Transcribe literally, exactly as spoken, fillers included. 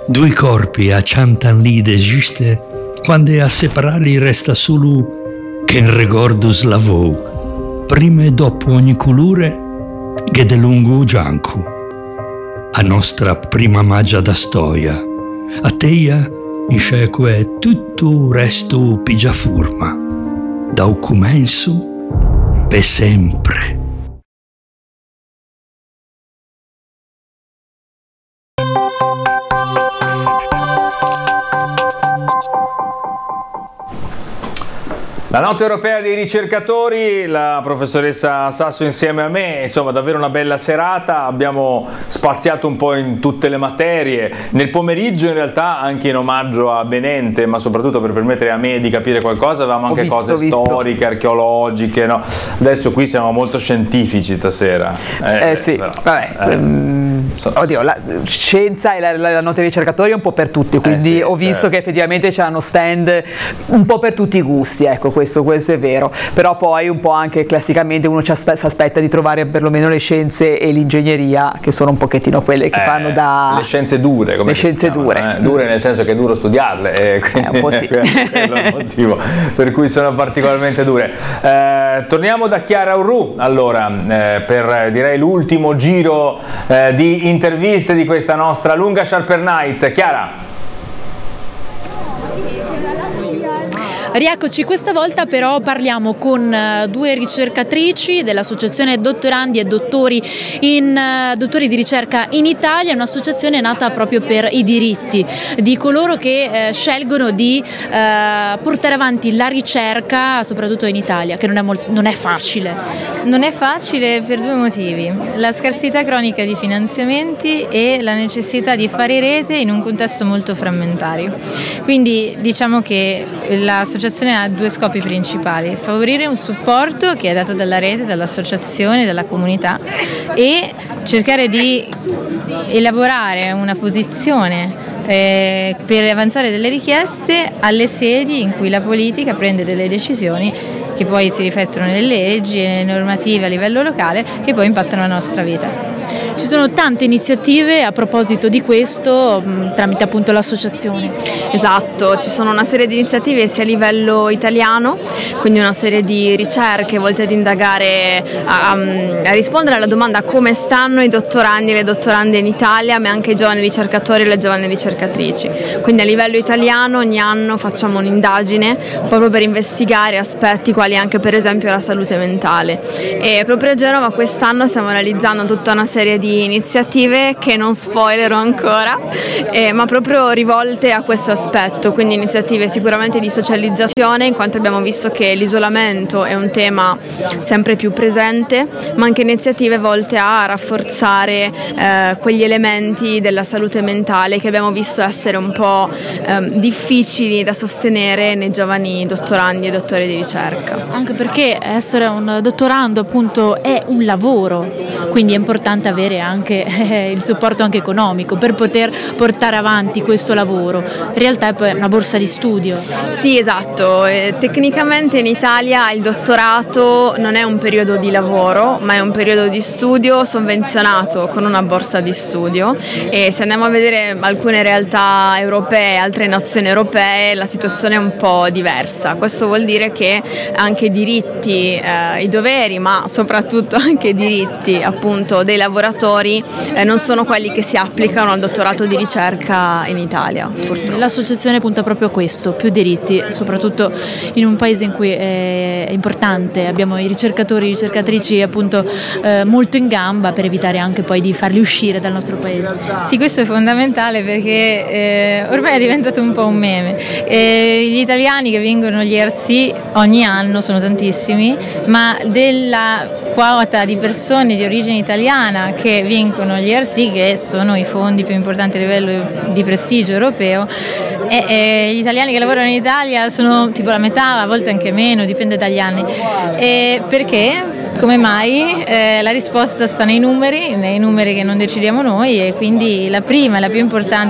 Due corpi acciantan lì d'esiste, quando a separarli resta solo che in ricordo slavò, prima e dopo ogni colore, che de lungo gianco. A nostra prima magia da storia, a teia, in sceque tutto resto pigia forma, da un comenzo per sempre. La notte europea dei ricercatori, la professoressa Sasso insieme a me, insomma davvero una bella serata, abbiamo spaziato un po' in tutte le materie, nel pomeriggio in realtà anche in omaggio a Benente, ma soprattutto per permettere a me di capire qualcosa avevamo anche visto, cose visto. storiche, archeologiche, no? Adesso qui siamo molto scientifici stasera. Eh, eh sì, però, vabbè, eh, um, so, oddio, la scienza e la, la notte dei ricercatori è un po' per tutti, quindi eh sì, ho visto certo. che effettivamente c'erano stand un po' per tutti i gusti, ecco. Questo, questo è vero, però poi un po' anche classicamente uno ci aspe- si aspetta di trovare perlomeno le scienze e l'ingegneria, che sono un pochettino quelle che eh, fanno da... le scienze dure, come le scienze chiamano, dure. Eh? Dure nel senso che è duro studiarle, e quindi eh, un po' sì. quello è il motivo per cui sono particolarmente dure. Eh, torniamo da Chiara Urru, allora, eh, per direi l'ultimo giro eh, di interviste di questa nostra lunga Sharper Night. Chiara. Rieccoci, questa volta però parliamo con uh, due ricercatrici dell'associazione Dottorandi e Dottori, in, uh, dottori di ricerca in Italia, un'associazione nata proprio per i diritti di coloro che uh, scelgono di uh, portare avanti la ricerca, soprattutto in Italia, che non è, molt- non è facile. Non è facile per due motivi: la scarsità cronica di finanziamenti e la necessità di fare rete in un contesto molto frammentario. Quindi diciamo che l'associazione ha due scopi principali: favorire un supporto che è dato dalla rete, dall'associazione, dalla comunità, e cercare di elaborare una posizione eh, per avanzare delle richieste alle sedi in cui la politica prende delle decisioni che poi si riflettono nelle leggi e nelle normative a livello locale, che poi impattano la nostra vita. Ci sono tante iniziative a proposito di questo mh, tramite appunto l'associazione. Esatto, ci sono una serie di iniziative sia a livello italiano, quindi una serie di ricerche volte ad indagare, a, a rispondere alla domanda come stanno i dottorandi e le dottorande in Italia, ma anche i giovani ricercatori e le giovani ricercatrici. Quindi a livello italiano ogni anno facciamo un'indagine proprio per investigare aspetti quali anche per esempio la salute mentale. E proprio a Genova quest'anno stiamo realizzando tutta una serie di iniziative che non spoilerò ancora, eh, ma proprio rivolte a questo aspetto, quindi iniziative sicuramente di socializzazione, in quanto abbiamo visto che l'isolamento è un tema sempre più presente, ma anche iniziative volte a rafforzare eh, quegli elementi della salute mentale che abbiamo visto essere un po' eh, difficili da sostenere nei giovani dottorandi e dottori di ricerca. Anche perché essere un dottorando appunto è un lavoro, quindi è importante avere anche eh, il supporto anche economico per poter portare avanti questo lavoro. In realtà è poi una borsa di studio. Sì, esatto. Eh, tecnicamente in Italia il dottorato non è un periodo di lavoro, ma è un periodo di studio sovvenzionato con una borsa di studio, e se andiamo a vedere alcune realtà europee, altre nazioni europee, la situazione è un po' diversa. Questo vuol dire che anche i diritti, eh, i doveri, ma soprattutto anche i diritti appunto dei lavoratori eh, non sono quelli che si applicano al dottorato di ricerca in Italia, purtroppo. L'associazione punta proprio a questo, più diritti, soprattutto in un paese in cui è importante, abbiamo i ricercatori e ricercatrici appunto eh, molto in gamba, per evitare anche poi di farli uscire dal nostro paese. Sì, questo è fondamentale perché eh, ormai è diventato un po' un meme. Eh, gli italiani che vincono gli E R C ogni anno sono tantissimi, ma della quota di persone di origine italiana che vincono gli E R C, che sono i fondi più importanti a livello di prestigio europeo, e, e gli italiani che lavorano in Italia sono tipo la metà, a volte anche meno, dipende dagli anni. E perché? Come mai? Eh, la risposta sta nei numeri, nei numeri che non decidiamo noi, e quindi la prima e la più importante